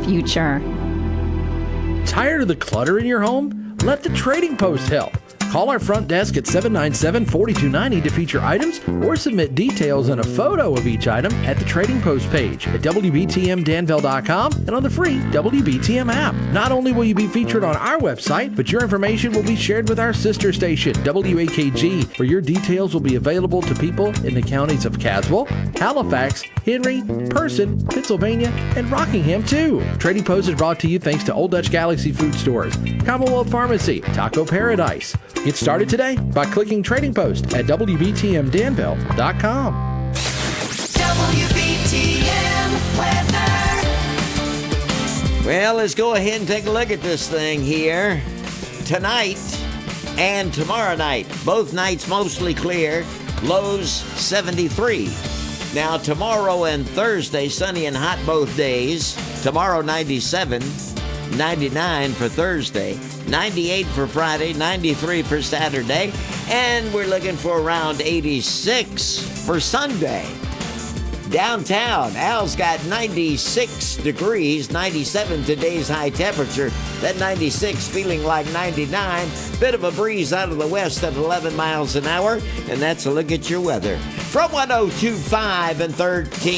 future. Tired of the clutter in your home? Let the Trading Post help. Call our front desk at 797-4290 to feature items or submit details and a photo of each item at the Trading Post page at WBTMDanville.com and on the free WBTM app. Not only will you be featured on our website, but your information will be shared with our sister station, WAKG, where your details will be available to people in the counties of Caswell, Halifax, Henry, Person, Pennsylvania, and Rockingham, too. Trading Post is brought to you thanks to Old Dutch Galaxy Food Stores, Commonwealth Pharmacy, Taco Paradise. Get started today by clicking Trading Post at WBTMDanville.com. WBTM weather. Well, let's go ahead and take a look at this thing here. Tonight and tomorrow night, both nights mostly clear, lows 73. Now, tomorrow and Thursday, sunny and hot both days. Tomorrow, 97, 99 for Thursday, 98 for Friday, 93 for Saturday, and we're looking for around 86 for Sunday. Downtown, Al's got 96 degrees, 97 today's high temperature. That 96 feeling like 99. Bit of a breeze out of the west at 11 miles an hour, and that's a look at your weather. From 102.5 and 13.